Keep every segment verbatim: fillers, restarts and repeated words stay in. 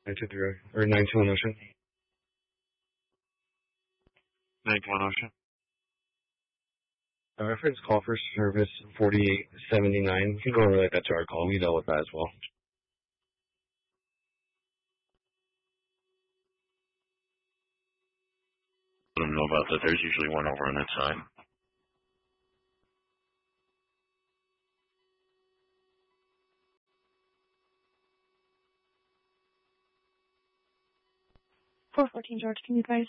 nine two three, or nine two one Ocean. nine two one Ocean. Uh, reference call for service forty-eight seventy-nine. You can go and relate that to our call. We dealt with that as well. Let them know about that. There's usually one over on that side. four fourteen George, can you guys?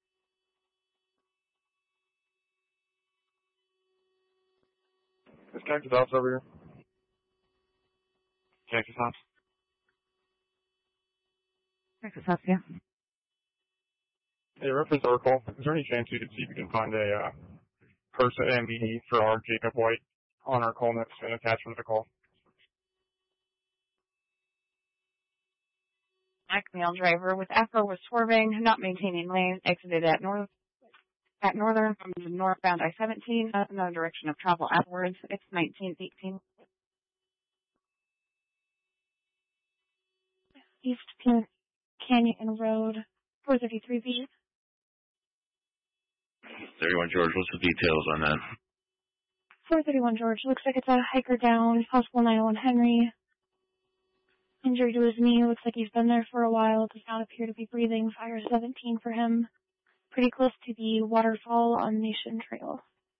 Is Cactus Ops over here? Cactus Ops? Cactus Ops, yeah. Hey, reference our call. Is there any chance you could see if you can find a uh, person M V D for our Jacob White on our call next and attachment of the call? Black male driver with Afro was swerving, not maintaining lane, exited at north at northern from the northbound I seventeen, uh, another direction of travel afterwards. It's nineteen eighteen. East Pin Canyon Road, four thirty-three B. thirty-one George, what's the details on that? four thirty-one George, looks like it's a hiker down, possible nine oh one Henry. Injury to his knee, looks like he's been there for a while, does not appear to be breathing. Fire seventeen for him. Pretty close to the waterfall on Nation Trail.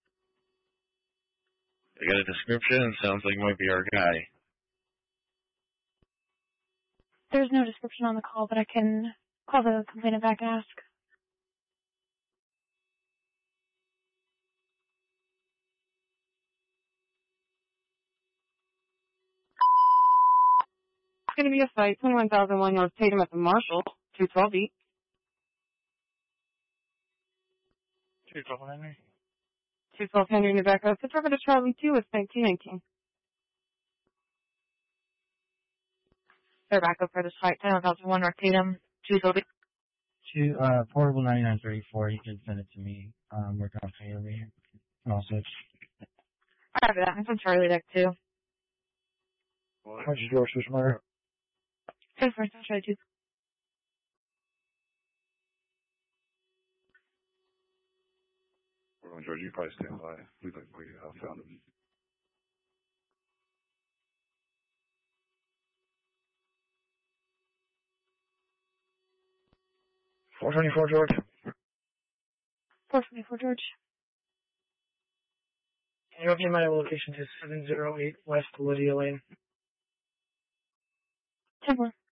I got a description. Sounds like it might be our guy. There's no description on the call, but I can call the complainant back and ask. It's going to be a fight, twenty-one thousand one North Tatum at the Marshall, two twelve B. two twelve Henry. two twelve Henry in the back up. It's over to Charlie two with nineteen nineteen. They're back up for this fight, twenty-one thousand one North Tatum, two twelve B. Two, uh, portable ninety-nine thirty-four, you can send it to me. Um, work on it over here. And also, I have that. It's on Charlie deck too. How'd you George switch my ten four, Charlie two. George, you probably stand by. We like we uh, found him. four twenty-four George. four twenty-four George. can you open my location to seven oh eight West Lydia Lane? ten four.